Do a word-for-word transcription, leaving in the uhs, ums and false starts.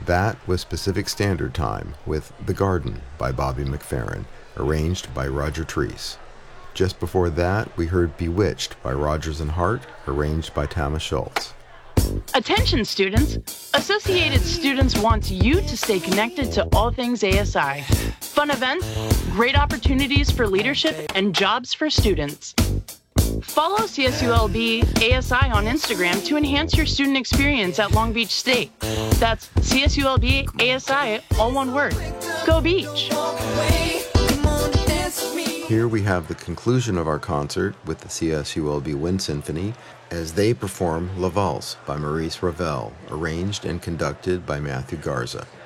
That was Pacific Standard Time with The Garden by Bobby McFerrin, arranged by Roger Treese. Just before that, we heard Bewitched by Rodgers and Hart, arranged by Tama Schultz. Attention students! Associated Students wants you to stay connected to all things A S I. Fun events, great opportunities for leadership, and jobs for students. Follow C S U L B A S I on Instagram to enhance your student experience at Long Beach State. That's C S U L B A S I, all one word. Go Beach! Here we have the conclusion of our concert with the C S U L B Wind Symphony as they perform La Valse by Maurice Ravel, arranged and conducted by Matthew Garza.